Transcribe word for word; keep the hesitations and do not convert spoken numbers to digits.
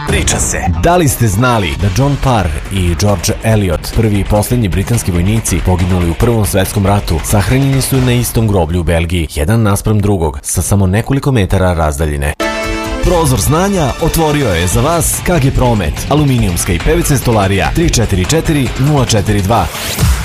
Priča se. Da li ste znali da John Parr i George Eliot, prvi i posljednji britanski vojnici poginuli u Prvom svetskom ratu, sahranjeni su na istom groblju u Belgiji, jedan naspram drugog, sa samo nekoliko metara razdaljine. Prozor znanja otvorio je za vas K G Promet, aluminijumska i P V C stolarija tri četiri četiri nula četiri dva.